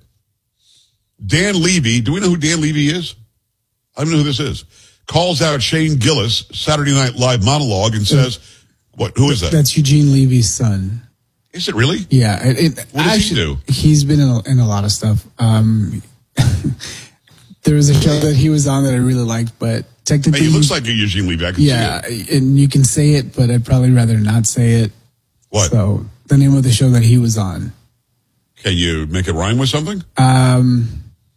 Dan Levy, do we know who Dan Levy is? I don't know who this is. Calls out Shane Gillis, Saturday Night Live monologue, and says, what, who is that? That's Eugene Levy's son. Is it really? Yeah. It, it, what does actually, he do? He's been in a, in a lot of stuff. Um, there was a show that he was on that I really liked, but technically... Hey, he looks like a Eugene Levy. I can yeah, see it. And you can say it, but I'd probably rather not say it. What? So, the name of the show that he was on. Can you make it rhyme with something? Um...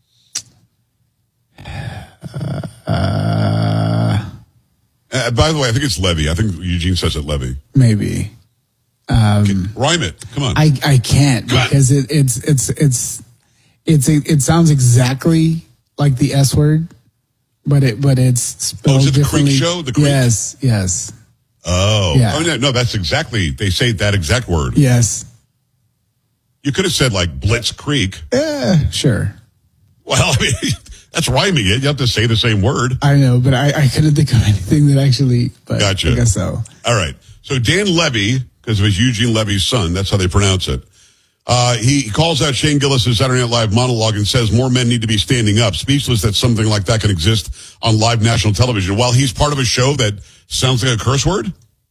Uh, uh, uh, by the way, I think it's Levy. I think Eugene says it Levy. Maybe. Um, okay, rhyme it. Come on. I, I can't because it, it's it's it's it's a, it sounds exactly like the S word, but it but it's spelled oh, is it the differently. Creek show? The Creek? Yes, yes. Oh, yeah. oh no, no, that's exactly. They say that exact word. Yes. You could have said like Blitz Creek. Yeah, sure. Well, I mean, that's rhyming it. You have to say the same word. I know, but I, I couldn't think of anything that actually. But gotcha. I guess so. All right. So Dan Levy, because of his Eugene Levy's son, that's how they pronounce it. Uh, he calls out Shane Gillis' Saturday Night Live monologue and says more men need to be standing up. Speechless that something like that can exist on live national television while he's part of a show that sounds like a curse word.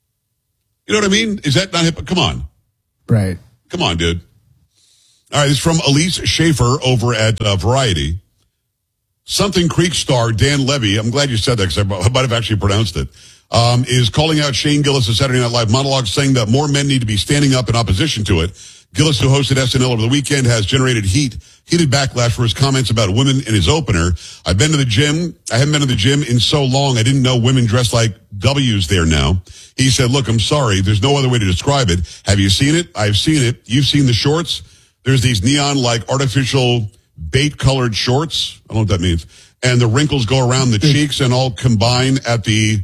You know what I mean? Is that not hip? Come on. Right. Come on, dude. All right, it's from Elise Schaefer over at uh, Variety. Something Creek star Dan Levy, I'm glad you said that because I might have actually pronounced it, um, is calling out Shane Gillis' Saturday Night Live monologue, saying that more men need to be standing up in opposition to it. Gillis, who hosted S N L over the weekend, has generated heat, heated backlash for his comments about women in his opener. I've been to the gym. I haven't been to the gym in so long. I didn't know women dress like W's there now. He said, look, I'm sorry. There's no other way to describe it. Have you seen it? I've seen it. You've seen the shorts. There's these neon-like artificial bait-colored shorts. I don't know what that means. And the wrinkles go around the cheeks and all combine at the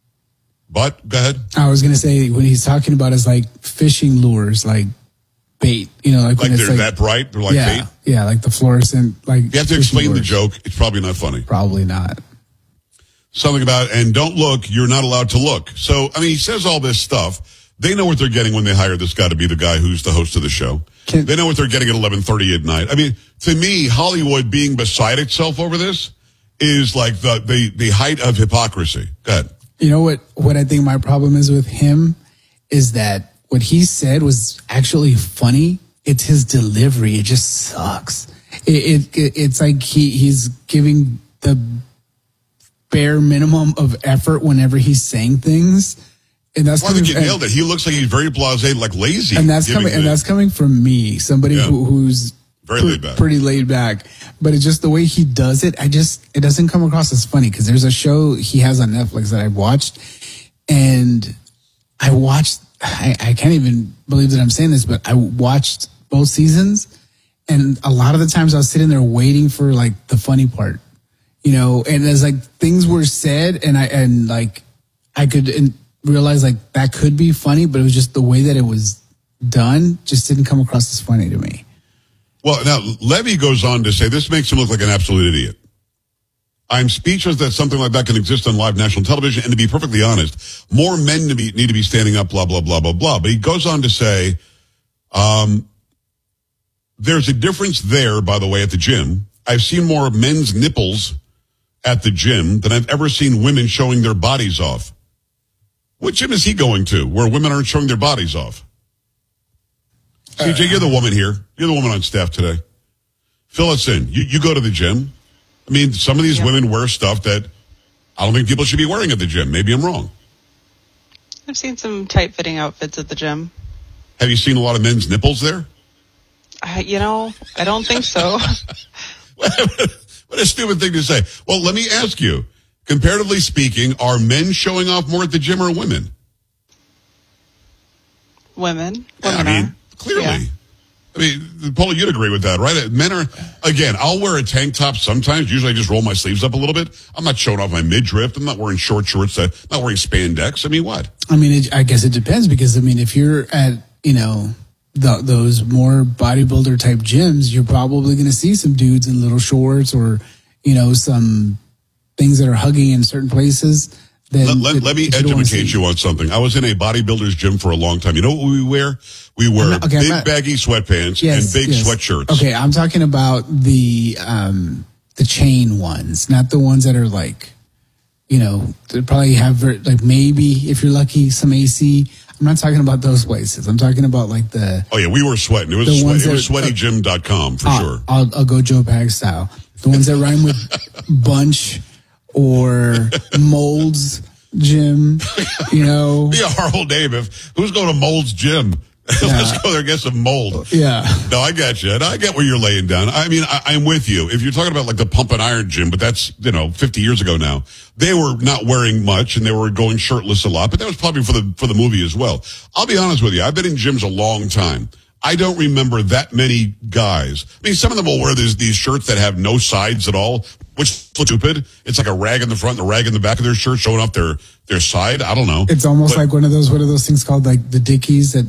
butt. Go ahead. I was going to say, when he's talking about is like fishing lures, like bait, you know, like, Like when they're it's that bright? They're like yeah, bait? Yeah, like the fluorescent, like. You have to explain the joke. It's probably not funny. Probably not. Something about, and don't look, you're not allowed to look. So, I mean, he says all this stuff. They know what they're getting when they hire this guy to be the guy who's the host of the show. Can, they know what they're getting at eleven thirty at night. I mean, to me, Hollywood being beside itself over this is like the, the, the height of hypocrisy. Go ahead. You know what, what I think my problem is with him is that what he said was actually funny. It's his delivery. It just sucks. It, it, it it's like he, he's giving the bare minimum of effort whenever he's saying things. And that's well, I think you and, nailed it. He looks like he's very blasé, like lazy. And that's coming, the, and that's coming from me, somebody yeah. who, who's very pre- laid back. pretty laid back. But it's just the way he does it. I just, it doesn't come across as funny because there's a show he has on Netflix that I watched, and I watched. I, I can't even believe that I'm saying this, but I watched both seasons, and a lot of the times I was sitting there waiting for like the funny part, you know. And as like things were said, and I and like I could. And, realized like that could be funny, but it was just the way that it was done just didn't come across as funny to me. Well, now Levy goes on to say this makes him look like an absolute idiot. I'm speechless that something like that can exist on live national television. And to be perfectly honest, more men to be, need to be standing up, blah, blah, blah, blah, blah. But he goes on to say, um, there's a difference there, by the way, at the gym. I've seen more men's nipples at the gym than I've ever seen women showing their bodies off. What gym is he going to where women aren't showing their bodies off? C J, you're the woman here. You're the woman on staff today. Fill us in. You, you go to the gym. I mean, some of these yeah. women wear stuff that I don't think people should be wearing at the gym. Maybe I'm wrong. I've seen some tight-fitting outfits at the gym. Have you seen a lot of men's nipples there? Uh, you know, I don't think so. What a stupid thing to say. Well, let me ask you. Comparatively speaking, are men showing off more at the gym or women? Women. Yeah, women I mean, are. clearly. Yeah. I mean, Paula, you'd agree with that, right? Men are, again, I'll wear a tank top sometimes. Usually I just roll my sleeves up a little bit. I'm not showing off my midriff. I'm not wearing short shorts. I'm not wearing spandex. I mean, what? I mean, it, I guess it depends because, I mean, if you're at, you know, the, those more bodybuilder type gyms, you're probably going to see some dudes in little shorts or, you know, some things that are hugging in certain places. Then let, let, it, let me educate you on something. I was in a bodybuilder's gym for a long time. You know what we wear? We wear not, okay, big not, baggy sweatpants yes, and big yes. sweatshirts. Okay, I'm talking about the um, the chain ones, not the ones that are like, you know, they probably have like maybe if you're lucky some A C. I'm not talking about those places. I'm talking about like the. Oh yeah, we were sweating. It was sweat, it was sweaty gym dot com for I'll, sure. I'll, I'll go Joe Pag style. The ones that rhyme with bunch. Or Mold's Gym, you know. Be a horrible name. If who's going to Mold's Gym? Yeah. Let's go there and get some mold. Yeah. No, I get you. And I get where you're laying down. I mean, I, I'm with you. If you're talking about like the Pump and Iron Gym, but that's, you know, fifty years ago now, they were not wearing much and they were going shirtless a lot, but that was probably for the, for the movie as well. I'll be honest with you. I've been in gyms a long time. I don't remember that many guys. I mean, some of them will wear these, these shirts that have no sides at all, which looks stupid. It's like a rag in the front and a rag in the back of their shirt showing off their, their side. I don't know. It's almost but, like one of those, what are those things called? Like the Dickies that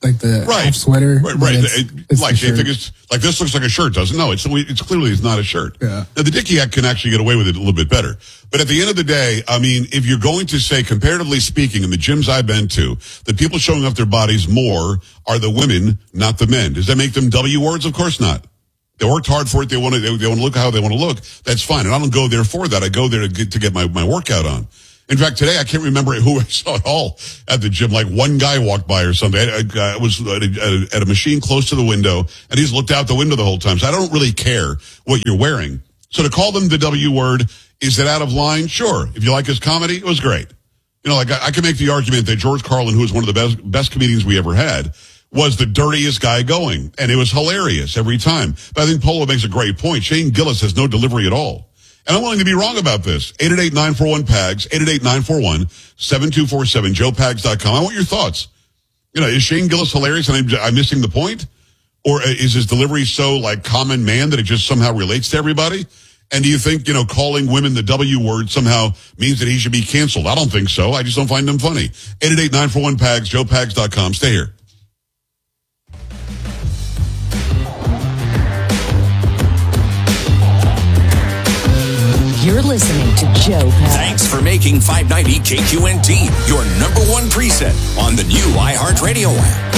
like the right. half sweater. Right, right. It's, It- it's like the they think shirt. it's like this looks like a shirt, doesn't? No, it's it's clearly it's not a shirt. Yeah. Now the Dickie Act can actually get away with it a little bit better. But at the end of the day, I mean, if you're going to say, comparatively speaking, in the gyms I've been to, the people showing off their bodies more are the women, not the men. Does that make them W words? Of course not. They worked hard for it. They want to. They, they want to look how they want to look. That's fine. And I don't go there for that. I go there to get to get my my workout on. In fact, today I can't remember who I saw at all at the gym. Like one guy walked by or something. I, I, I was at a, at a machine close to the window, and he's looked out the window the whole time. So I don't really care what you're wearing. So to call them the W word, is it out of line? Sure. If you like his comedy, it was great. You know, like I, I can make the argument that George Carlin, who was one of the best best comedians we ever had, was the dirtiest guy going, and it was hilarious every time. But I think Polo makes a great point. Shane Gillis has no delivery at all. And I'm willing to be wrong about this. eight eight eight, nine four one, P A G S, eight eight eight, nine four one, seven two four seven, joe pags dot com. I want your thoughts. You know, is Shane Gillis hilarious and I'm, I'm missing the point? Or is his delivery so, like, common man that it just somehow relates to everybody? And do you think, you know, calling women the W word somehow means that he should be canceled? I don't think so. I just don't find him funny. eight eight eight, nine four one, P A G S, joe pags dot com. Stay here. You're listening to Joe Pags. Thanks for making five ninety K Q N T your number one preset on the new iHeartRadio app.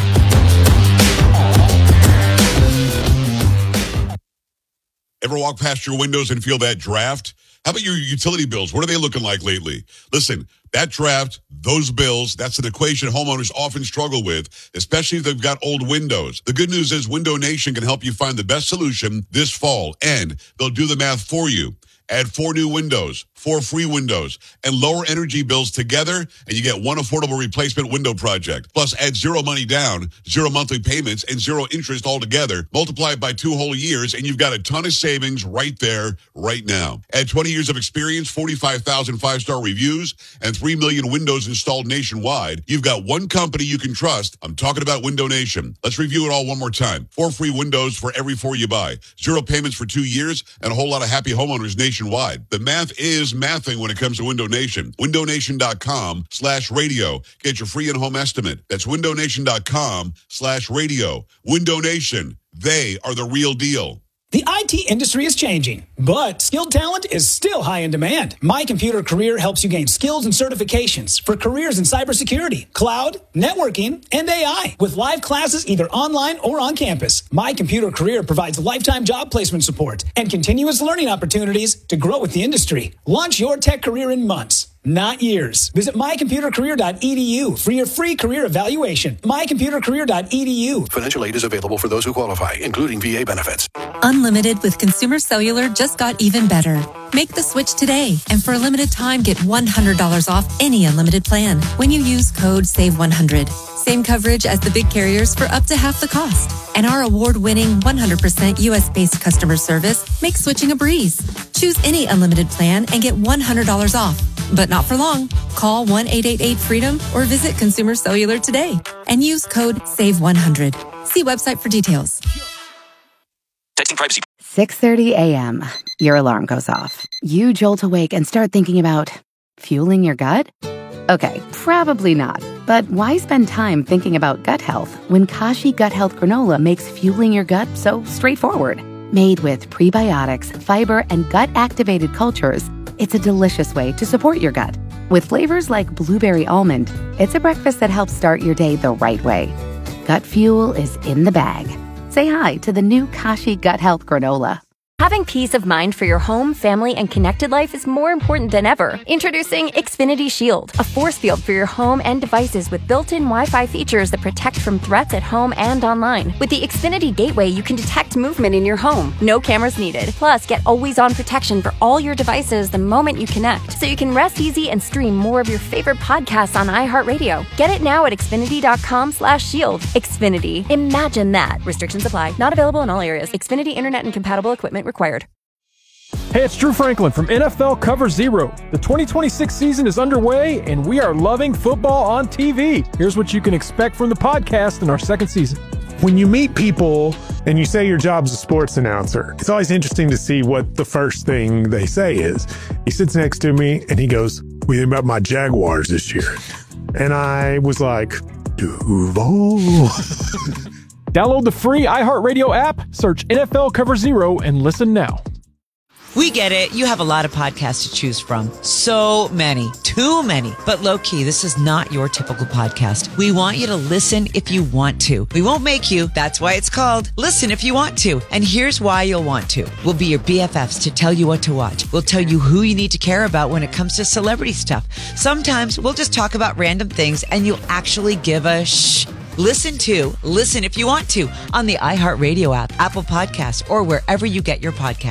Ever walk past your windows and feel that draft? How about your utility bills? What are they looking like lately? Listen, that draft, those bills, that's an equation homeowners often struggle with, especially if they've got old windows. The good news is Window Nation can help you find the best solution this fall, and they'll do the math for you. Add four new windows, four free windows, and lower energy bills together, and you get one affordable replacement window project. Plus, add zero money down, zero monthly payments, and zero interest altogether. Multiply it by two whole years, and you've got a ton of savings right there, right now. Add twenty years of experience, forty-five thousand five-star reviews, and three million windows installed nationwide. You've got one company you can trust. I'm talking about Window Nation. Let's review it all one more time. Four free windows for every four you buy. Zero payments for two years, and a whole lot of happy homeowners nationwide. Nationwide. The math is mathing when it comes to Window Nation. window nation dot com slash radio. Get your free in-home estimate. That's window nation dot com slash radio. Window Nation. They are the real deal. The I T industry is changing, but skilled talent is still high in demand. My Computer Career helps you gain skills and certifications for careers in cybersecurity, cloud, networking, and A I. With live classes either online or on campus, My Computer Career provides lifetime job placement support and continuous learning opportunities to grow with the industry. Launch your tech career in months, not years. Visit my computer career dot e d u for your free career evaluation. my computer career dot e d u. Financial aid is available for those who qualify, including V A benefits. Unlimited with Consumer Cellular just got even better. Make the switch today, and for a limited time, get one hundred dollars off any unlimited plan when you use code save one hundred. Same coverage as the big carriers for up to half the cost. And our award-winning one hundred percent U S-based customer service makes switching a breeze. Choose any unlimited plan and get one hundred dollars off. But not for long. Call one eight eight eight freedom or visit Consumer Cellular today and use code save one hundred. See website for details. Texting privacy. six thirty a.m. Your alarm goes off. You jolt awake and start thinking about fueling your gut? Okay, probably not. But why spend time thinking about gut health when Kashi Gut Health Granola makes fueling your gut so straightforward? Made with prebiotics, fiber, and gut-activated cultures, it's a delicious way to support your gut. With flavors like blueberry almond, it's a breakfast that helps start your day the right way. Gut fuel is in the bag. Say hi to the new Kashi Gut Health Granola. Having peace of mind for your home, family, and connected life is more important than ever. Introducing Xfinity Shield, a force field for your home and devices with built-in Wi-Fi features that protect from threats at home and online. With the Xfinity Gateway, you can detect movement in your home. No cameras needed. Plus, get always-on protection for all your devices the moment you connect, so you can rest easy and stream more of your favorite podcasts on iHeartRadio. Get it now at xfinity dot com slash shield. Xfinity. Imagine that. Restrictions apply. Not available in all areas. Xfinity Internet and compatible equipment required. Hey, it's Drew Franklin from N F L Cover Zero. The twenty twenty-six season is underway, and we are loving football on T V. Here's what you can expect from the podcast in our second season. When you meet people and you say your job's a sports announcer, it's always interesting to see what the first thing they say is. He sits next to me, and he goes, "What do you think about my Jaguars this year?" And I was like, Duval. Download the free iHeartRadio app, search N F L Cover Zero, and listen now. We get it. You have a lot of podcasts to choose from. So many. Too many. But low-key, this is not your typical podcast. We want you to listen if you want to. We won't make you. That's why it's called Listen If You Want To. And here's why you'll want to. We'll be your B F Fs to tell you what to watch. We'll tell you who you need to care about when it comes to celebrity stuff. Sometimes we'll just talk about random things and you'll actually give a shh. Listen to Listen If You Want To on the iHeartRadio app, Apple Podcasts, or wherever you get your podcasts.